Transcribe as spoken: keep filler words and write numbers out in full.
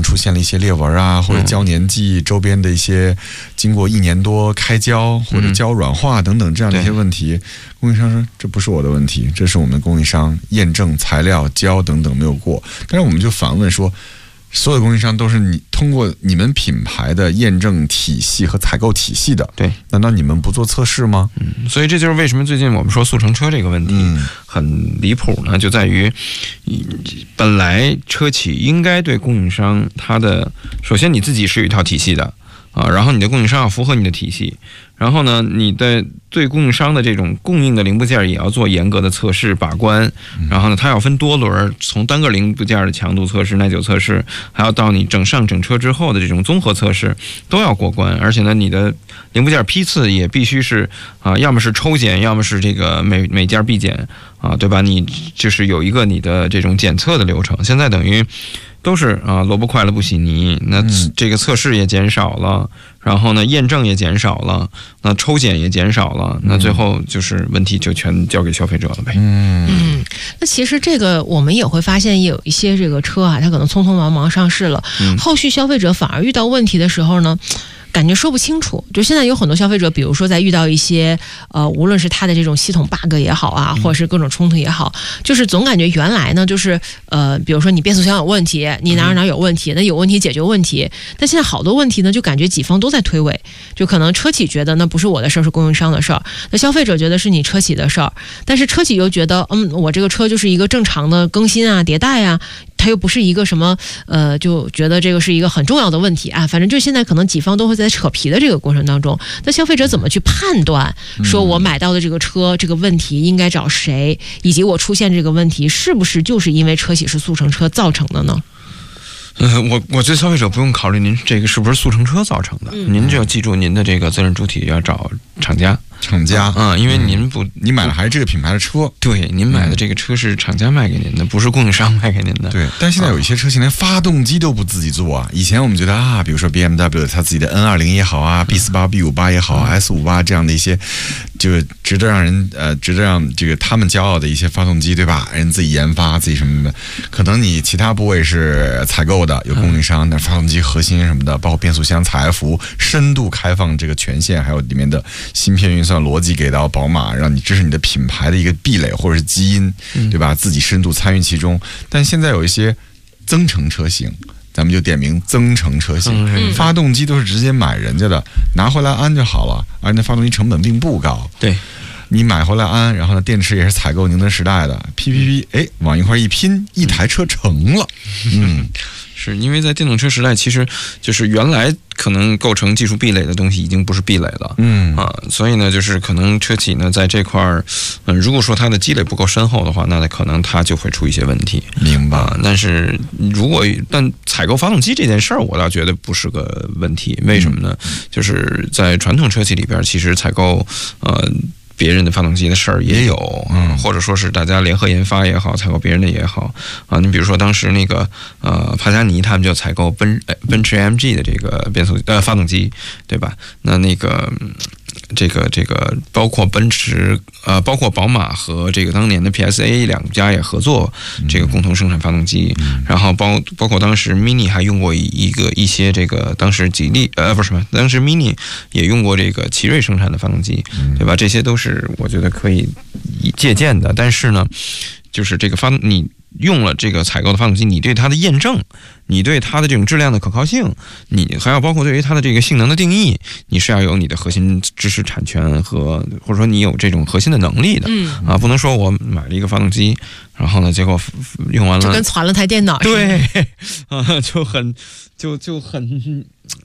出现了一些裂纹啊，或者胶粘剂周边的一些经过一年多开胶或者胶软化等等这样的一些问题，供应商说这不是我的问题，这是我们供应商验证材料胶等等没有过。但是我们就反问说，所有供应商都是你通过你们品牌的验证体系和采购体系的， 对？ 难道你们不做测试吗？ 嗯，所以这就是为什么最近我们说速成车这个问题很离谱呢，就在于本来车企应该对供应商它的，首先你自己是有一套体系的啊，然后你的供应商要符合你的体系，然后呢，你的对供应商的这种供应的零部件也要做严格的测试把关，然后呢，它要分多轮，从单个零部件的强度测试、耐久测试，还要到你整上整车之后的这种综合测试都要过关，而且呢，你的零部件批次也必须是啊，要么是抽检，要么是这个每每件必检啊，对吧？你就是有一个你的这种检测的流程，现在等于都是啊，萝卜快了不洗泥，那这个测试也减少了，然后呢，验证也减少了，那抽检也减少了，那最后就是问题就全交给消费者了呗。 嗯嗯，那其实这个我们也会发现，有一些这个车啊，它可能匆匆忙忙上市了，嗯、后续消费者反而遇到问题的时候呢，感觉说不清楚。就现在有很多消费者，比如说在遇到一些呃，无论是他的这种系统 bug 也好啊，或者是各种冲突也好，就是总感觉原来呢，就是呃，比如说你变速箱有问题，你哪哪有问题，那有问题解决问题。但现在好多问题呢，就感觉几方都在推诿，就可能车企觉得那不是我的事儿，是供应商的事儿；那消费者觉得是你车企的事儿，但是车企又觉得，嗯，我这个车就是一个正常的更新啊、迭代啊。它又不是一个什么呃，就觉得这个是一个很重要的问题啊。反正就现在可能几方都会在扯皮的这个过程当中，那消费者怎么去判断，说我买到的这个车这个问题应该找谁，以及我出现这个问题是不是就是因为车企是速成车造成的呢？ 呃，我我觉得消费者不用考虑您这个是不是速成车造成的，嗯、您只要记住您的这个责任主体要找厂家。厂家，嗯，因为您不， 你买的还是这个品牌的车， 对，您买的这个车是厂家卖给您的，不是供应商卖给您的。 对，但现在有一些车型连发动机都不自己做啊。以前我们觉得啊，比如说 B M W 它自己的 N 二十 也好啊 ，B 四十八、B 五十八 也好、啊、S 五十八 这样的一些，就值得让人呃，值得让这个他们骄傲的一些发动机，对吧？人自己研发，自己什么的，可能你其他部位是采购的，有供应商，但发动机核心什么的，包括变速箱、采埃孚深度开放这个权限，还有里面的芯片运算逻辑给到宝马，让你这是你的品牌的一个壁垒或者是基因，对吧？自己深度参与其中。但现在有一些增程车型，咱们就点名增程车型，嗯、发动机都是直接买人家的，拿回来安就好了，而那发动机成本并不高。 对， 你买回来安，然后呢，电池也是采购宁德时代的 ，P P P， 哎，往一块一拼，一台车成了。嗯。 是因为在电动车时代，其实就是原来可能构成技术壁垒的东西已经不是壁垒了，嗯啊，所以呢，就是可能车企呢在这块儿，嗯，如果说它的积累不够深厚的话，那可能它就会出一些问题。 明白。 啊、但是如果但采购发动机这件事儿，我倒觉得不是个问题。为什么呢？嗯、就是在传统车企里边，其实采购呃。别人的发动机的事儿也有，嗯，或者说是大家联合研发也好，采购别人的也好，啊，你比如说当时那个呃帕加尼他们就采购奔奔驰 A M G 的这个变速呃发动机，对吧？那那个这个这个包括奔驰呃包括宝马和这个当年的 P S A 两家也合作这个共同生产发动机，嗯、然后包包括当时 Mini 还用过一个一些这个当时吉利呃不是什么，当时 Mini 也用过这个奇瑞生产的发动机，对吧？这些都是。是我觉得可以借鉴的，但是呢，就是这个发你用了这个采购的发动机，你对它的验证，你对它的这种质量的可靠性，你还要包括对于它的这个性能的定义，你是要有你的核心知识产权和或者说你有这种核心的能力的，嗯啊，不能说我买了一个发动机，然后呢，结果用完了就跟传了台电脑似的， 对啊，就很就就很